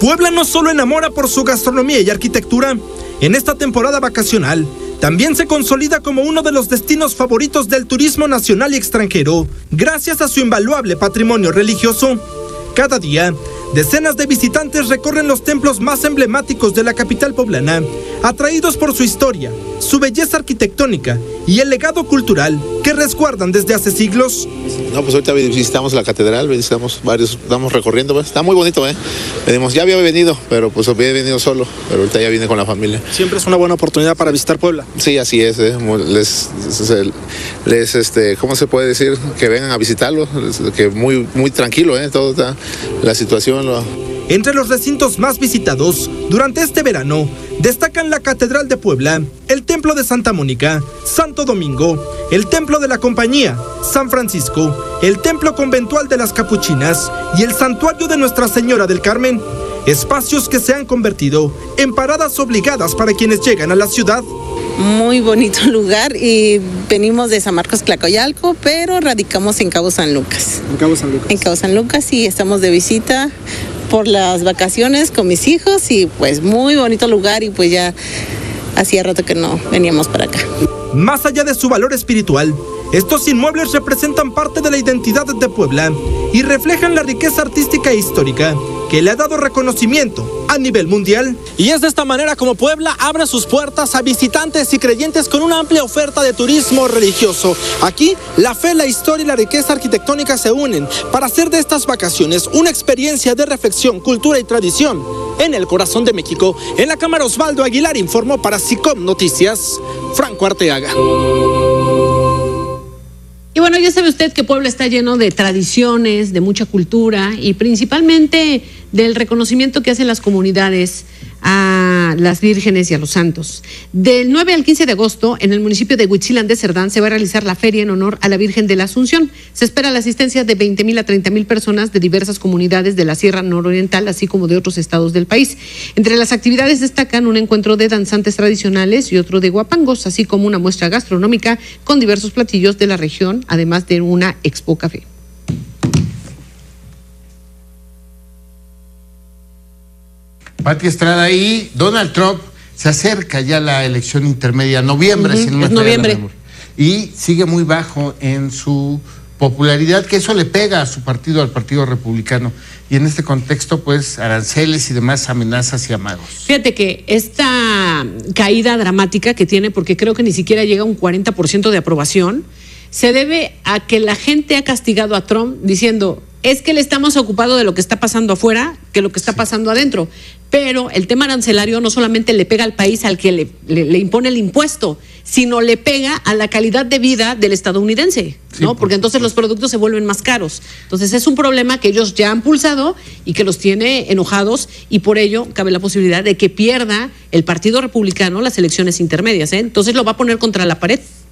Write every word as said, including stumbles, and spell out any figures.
Puebla no solo enamora por su gastronomía y arquitectura, en esta temporada vacacional también se consolida como uno de los destinos favoritos del turismo nacional y extranjero, gracias a su invaluable patrimonio religioso. Cada día, decenas de visitantes recorren los templos más emblemáticos de la capital poblana, atraídos por su historia, su belleza arquitectónica y el legado cultural que resguardan desde hace siglos. No, pues ahorita visitamos la catedral, visitamos varios, estamos recorriendo, pues, está muy bonito, ¿eh? Venimos, ya había venido, pero pues había venido solo, pero ahorita ya vine con la familia. Siempre es una buena oportunidad para visitar Puebla. Sí, así es, ¿eh? les, les, este, ¿cómo se puede decir? Que vengan a visitarlo, que muy, muy tranquilo, ¿eh? Todo está, la situación. Lo... Entre los recintos más visitados durante este verano destacan la Catedral de Puebla, el Templo de Santa Mónica, Santo Domingo, el Templo de la Compañía, San Francisco, el Templo Conventual de las Capuchinas y el Santuario de Nuestra Señora del Carmen, espacios que se han convertido en paradas obligadas para quienes llegan a la ciudad. Muy bonito lugar y venimos de San Marcos Tlacoyalco, pero radicamos en Cabo San Lucas. En Cabo San Lucas. En Cabo San Lucas y estamos de visita por las vacaciones con mis hijos y pues muy bonito lugar y pues ya hacía rato que no veníamos para acá. Más allá de su valor espiritual, estos inmuebles representan parte de la identidad de Puebla y reflejan la riqueza artística e histórica que le ha dado reconocimiento a nivel mundial. Y es de esta manera como Puebla abre sus puertas a visitantes y creyentes con una amplia oferta de turismo religioso. Aquí, la fe, la historia y la riqueza arquitectónica se unen para hacer de estas vacaciones una experiencia de reflexión, cultura y tradición en el corazón de México. En la cámara, Osvaldo Aguilar informó para SICOM Noticias, Franco Arteaga. Y bueno, ya sabe usted que Puebla está lleno de tradiciones, de mucha cultura y principalmente del reconocimiento que hacen las comunidades a las vírgenes y a los santos. Del nueve al quince de agosto, en el municipio de Huitzilán de Cerdán, se va a realizar la feria en honor a la Virgen de la Asunción. Se espera la asistencia de veinte mil a treinta mil personas de diversas comunidades de la Sierra Nororiental, así como de otros estados del país. Entre las actividades destacan un encuentro de danzantes tradicionales y otro de guapangos, así como una muestra gastronómica con diversos platillos de la región, además de una expo café. Pati Estrada, y Donald Trump se acerca ya a la elección intermedia, noviembre, uh-huh, si no me es noviembre. Y sigue muy bajo en su popularidad, que eso le pega a su partido, al Partido Republicano. Y en este contexto, pues, aranceles y demás amenazas y amagos. Fíjate que esta caída dramática que tiene, porque creo que ni siquiera llega a un cuarenta por ciento de aprobación, se debe a que la gente ha castigado a Trump diciendo, es que le estamos ocupado de lo que está pasando afuera que lo que está pasando adentro. Pero el tema arancelario no solamente le pega al país al que le, le, le impone el impuesto, sino le pega a la calidad de vida del estadounidense, ¿no? Sí, porque entonces los productos se vuelven más caros. Entonces es un problema que ellos ya han pulsado y que los tiene enojados, y por ello cabe la posibilidad de que pierda el Partido Republicano las elecciones intermedias, ¿eh? Entonces lo va a poner contra la pared.